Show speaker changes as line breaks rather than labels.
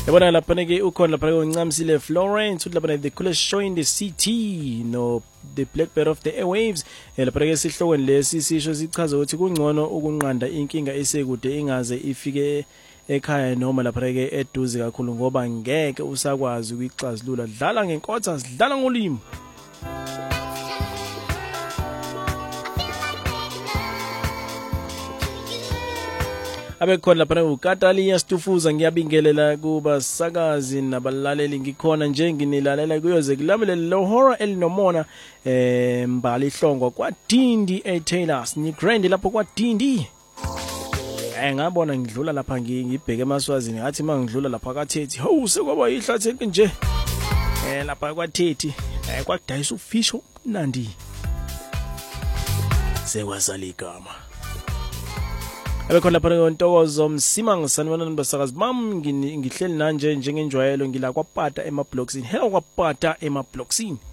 Yabona lapha ke ukhona lapha uNcamsile Florence uthi lapha the coolest show in the city no the blackbird of the airwaves lapha ke sihlokweni lesi sisho sichaza ukuthi kungcono ukunqanda inkinga esekude ingaze ifike ekhaya noma lapha ke eduze kakhulu ngoba ngeke usakwazi ukuyixazulula dlala ngenkotha sidlala ngolimi abekhona lapha uKatalia Stufuza ngiyabingelela kuba sakazi nabalaleli ngikhona nje nginilalela kuyoze kulamele lo horror elinomona mbali hlongwa kwaDindi Taylors ni grand lapho kwaDindi ngabona ngidlula lapha ngibheke emaswazini ngathi mangidlula lapha kaThethi ho sekwaba ihlathi nje lapha kwaThethi kwakudayisa ufisho nandi sekwazala igama abekhona lapha ngontokozo Msimang sanibona nibasakazi bam ngihleli nanje njengenjwayelo ngila kwaPata emaBlocksini hello kwaPata emaBlocksini